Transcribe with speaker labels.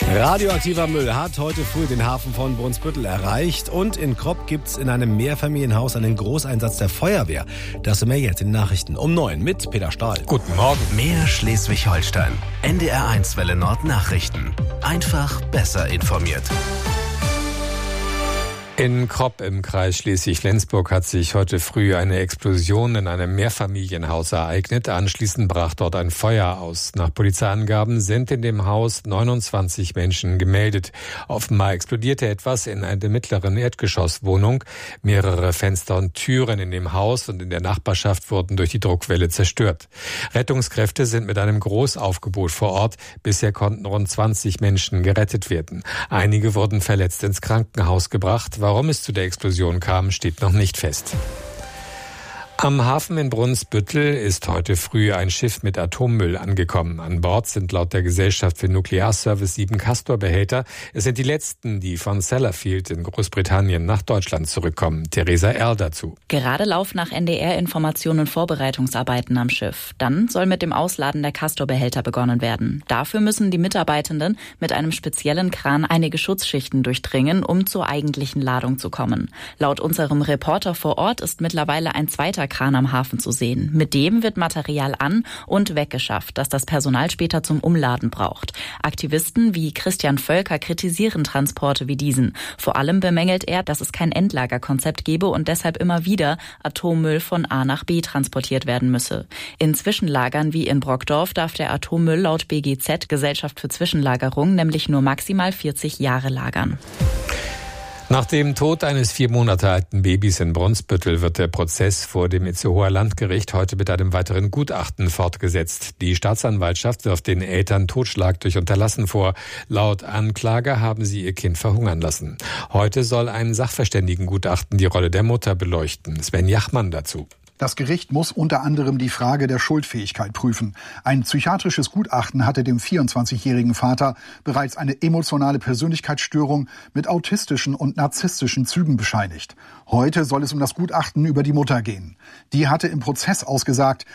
Speaker 1: Radioaktiver Müll hat heute früh den Hafen von Brunsbüttel erreicht und in Kropp gibt's in einem Mehrfamilienhaus einen Großeinsatz der Feuerwehr. Das mehr jetzt in den Nachrichten um 9 mit Peter Stahl.
Speaker 2: Guten Morgen.
Speaker 3: Mehr Schleswig-Holstein. NDR1 Welle Nord Nachrichten. Einfach besser informiert.
Speaker 2: In Kropp im Kreis Schleswig-Flensburg hat sich heute früh eine Explosion in einem Mehrfamilienhaus ereignet. Anschließend brach dort ein Feuer aus. Nach Polizeiangaben sind in dem Haus 29 Menschen gemeldet. Offenbar explodierte etwas in einer mittleren Erdgeschosswohnung. Mehrere Fenster und Türen in dem Haus und in der Nachbarschaft wurden durch die Druckwelle zerstört. Rettungskräfte sind mit einem Großaufgebot vor Ort. Bisher konnten rund 20 Menschen gerettet werden. Einige wurden verletzt ins Krankenhaus gebracht. Warum es zu der Explosion kam, steht noch nicht fest. Am Hafen in Brunsbüttel ist heute früh ein Schiff mit Atommüll angekommen. An Bord sind laut der Gesellschaft für Nuklearservice 7 Castor-Behälter. Es sind die letzten, die von Sellafield in Großbritannien nach Deutschland zurückkommen. Theresa Erl dazu.
Speaker 4: Gerade laufen nach NDR-Informationen Vorbereitungsarbeiten am Schiff. Dann soll mit dem Ausladen der Castor-Behälter begonnen werden. Dafür müssen die Mitarbeitenden mit einem speziellen Kran einige Schutzschichten durchdringen, um zur eigentlichen Ladung zu kommen. Laut unserem Reporter vor Ort ist mittlerweile ein zweiter Kran am Hafen zu sehen. Mit dem wird Material an- und weggeschafft, das das Personal später zum Umladen braucht. Aktivisten wie Christian Völker kritisieren Transporte wie diesen. Vor allem bemängelt er, dass es kein Endlagerkonzept gebe und deshalb immer wieder Atommüll von A nach B transportiert werden müsse. In Zwischenlagern wie in Brockdorf darf der Atommüll laut BGZ, Gesellschaft für Zwischenlagerung, nämlich nur maximal 40 Jahre lagern.
Speaker 2: Nach dem Tod eines 4 Monate alten Babys in Brunsbüttel wird der Prozess vor dem Itzehoer Landgericht heute mit einem weiteren Gutachten fortgesetzt. Die Staatsanwaltschaft wirft den Eltern Totschlag durch Unterlassen vor. Laut Anklage haben sie ihr Kind verhungern lassen. Heute soll ein Sachverständigengutachten die Rolle der Mutter beleuchten. Sven Jachmann dazu.
Speaker 5: Das Gericht muss unter anderem die Frage der Schuldfähigkeit prüfen. Ein psychiatrisches Gutachten hatte dem 24-jährigen Vater bereits eine emotionale Persönlichkeitsstörung mit autistischen und narzisstischen Zügen bescheinigt. Heute soll es um das Gutachten über die Mutter gehen. Die hatte im Prozess ausgesagt,